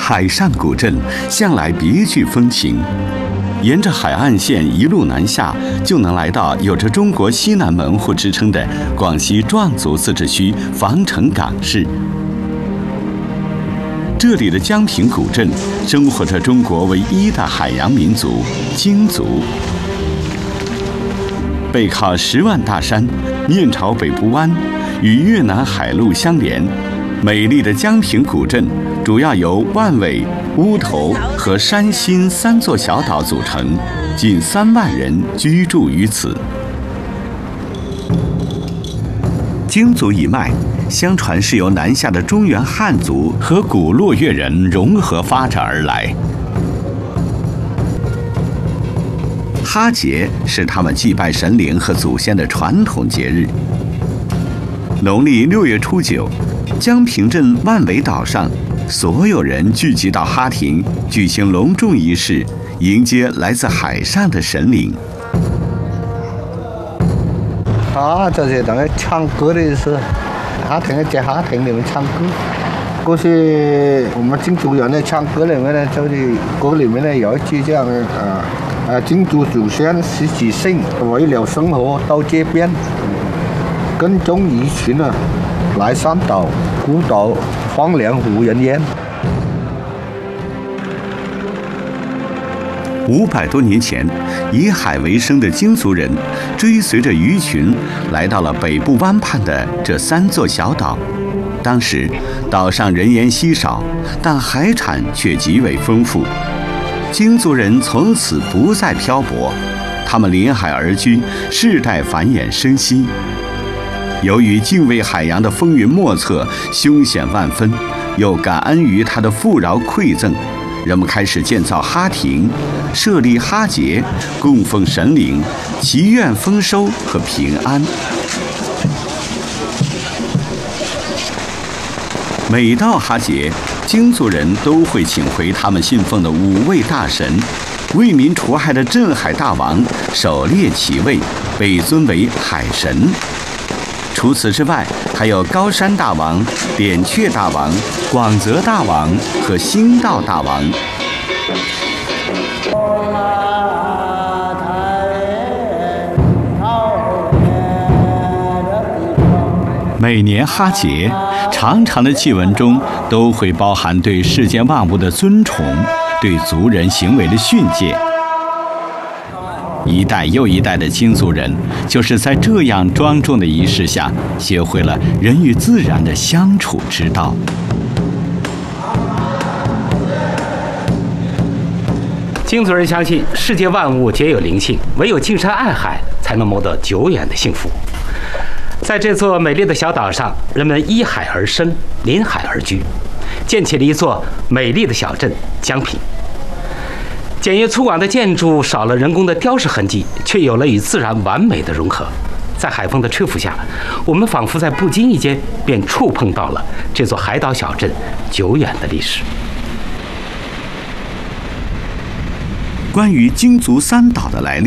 海上古镇向来别具风情，沿着海岸线一路南下，就能来到有着中国西南门户之称的广西壮族自治区防城港市。这里的江平古镇生活着中国唯一的海洋民族京族。背靠10万大山，面朝北部湾，与越南海路相连。美丽的江平古镇主要由万尾、乌头和山新3座小岛组成，近3万人居住于此。京族一脉，相传是由南下的中原汉族和古洛越人融合发展而来。哈节是他们祭拜神灵和祖先的传统节日。农历6月初9，江平镇万尾岛上，所有人聚集到哈亭，举行隆重仪式，迎接来自海上的神灵。 就是等于唱歌的意思，哈亭在哈亭里面唱歌。过去我们京族人的唱歌里面呢，就是歌里面呢有一句这样的京族祖先十几姓为了生活到这边，跟踪移群了，来山岛孤岛荒凉无人烟。 500多年前，以海为生的京族人追随着鱼群来到了北部湾畔的这3座小岛。当时岛上人烟稀少，但海产却极为丰富。京族人从此不再漂泊，他们临海而居，世代繁衍生息。由于敬畏海洋的风云莫测、凶险万分，又感恩于它的富饶馈赠，人们开始建造哈亭，设立哈节，供奉神灵，祈愿丰收和平安。每到哈节，京族人都会请回他们信奉的5位大神，为民除害的镇海大王狩猎其位，被尊为海神。除此之外，还有高山大王、点雀大王、广泽大王和兴道大王。每年哈节，长长的祭文中都会包含对世间万物的尊崇，对族人行为的训诫。一代又一代的京族人，就是在这样庄重的仪式下，学会了人与自然的相处之道。 京族人相信世界万物皆有灵性，唯有敬山爱海，才能谋得久远的幸福。在这座美丽的小岛上，人们依海而生，临海而居，建起了一座美丽的小镇江平。简约粗犷的建筑少了人工的雕饰痕迹，却有了与自然完美的融合。在海风的吹拂下，我们仿佛在不经意间便触碰到了这座海岛小镇久远的历史。 关于京族3岛的来历，